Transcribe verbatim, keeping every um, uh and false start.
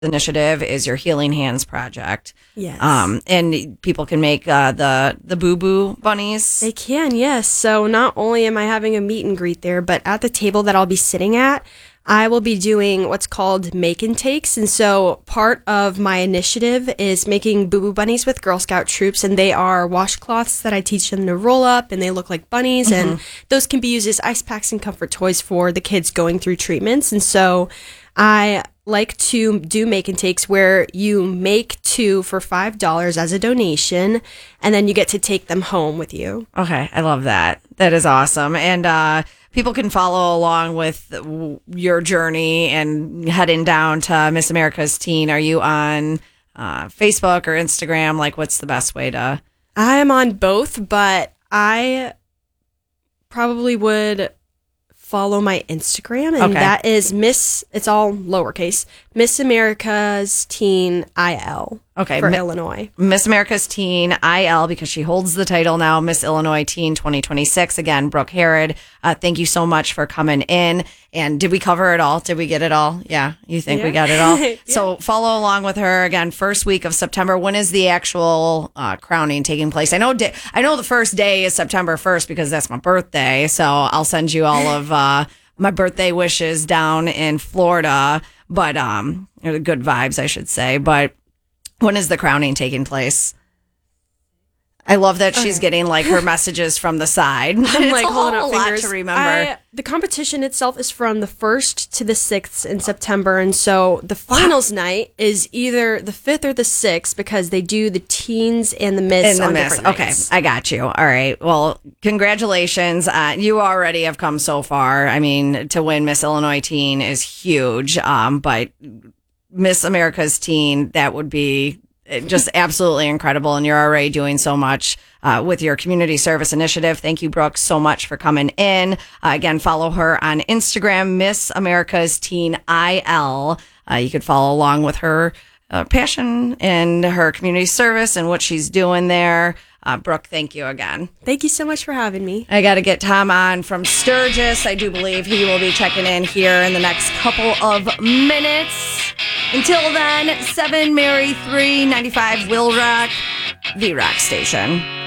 Initiative is your Healing Hands project. Yes. Um, and people can make uh, the the Boo Boo bunnies. They can, yes. So not only am I having a meet and greet there, but at the table that I'll be sitting at, I will be doing what's called make and takes. And so part of my initiative is making Boo Boo bunnies with Girl Scout troops. And they are washcloths that I teach them to roll up, and they look like bunnies. Mm-hmm. And those can be used as ice packs and comfort toys for the kids going through treatments. And so I like to do make and takes where you make two for five dollars as a donation, and then you get to take them home with you. Okay, I love that. That is awesome. And uh, people can follow along with your journey and heading down to Miss America's Teen. Are you on uh, Facebook or Instagram? Like, what's the best way to? I'm on both, but I probably would follow my Instagram, and okay. that is Miss, it's all lowercase, Miss America's Teen I L. Okay, for Mi- Illinois. Miss America's Teen I L, because she holds the title now, Miss Illinois Teen twenty twenty-six. Again, Brooke Harrod, uh, thank you so much for coming in. And did we cover it all? Did we get it all? Yeah, you think yeah. we got it all? yeah. So follow along with her again. First week of September. When is the actual uh, crowning taking place? I know. Di- I know the first day is September first because that's my birthday. So I'll send you all of uh, my birthday wishes down in Florida. But um, good vibes, I should say. But when is the crowning taking place? I love that she's okay. getting like her messages from the side. I'm It's like a holding whole up lot fingers. to remember. I, the competition itself is from the first to the sixth in September, and so the finals night is either the fifth or the sixth because they do the teens and the miss and the on miss. different Okay, nights. I got you. All right. Well, congratulations. Uh, you already have come so far. I mean, to win Miss Illinois Teen is huge. Um, but Miss America's Teen, that would be just absolutely incredible. And you're already doing so much uh, with your community service initiative. Thank you, Brooke, so much for coming in. Uh, again, follow her on Instagram, Miss America's Teen I L. Uh, you could follow along with her uh, passion and her community service and what she's doing there. Uh, Brooke, thank you again. Thank you so much for having me. I got to get Tom on from Sturgis. I do believe he will be checking in here in the next couple of minutes. Until then, seven Mary three ninety-five Will Rock, the Rock Station.